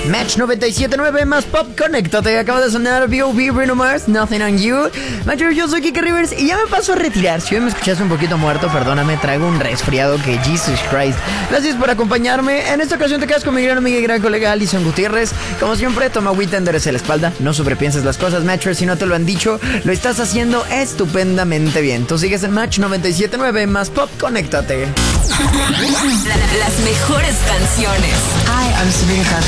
Match 97.9 más pop, conéctate. Acaba de sonar B.O.B. Bruno Mars, Nothing on You. Macho, yo soy Kike Rivers y ya me paso a retirar. Si hoy me escuchas un poquito muerto, perdóname, traigo un resfriado que Jesus Christ. Gracias por acompañarme. En esta ocasión te quedas con mi gran amiga y gran colega Alison Gutiérrez. Como siempre, toma agüita, enderece la espalda. No sobrepienses las cosas, Matcher. Si no te lo han dicho, lo estás haciendo estupendamente bien. Tú sigues en Match 97.9 más pop, conéctate. Las mejores canciones. Hi, I'm Sabrina Carpenter.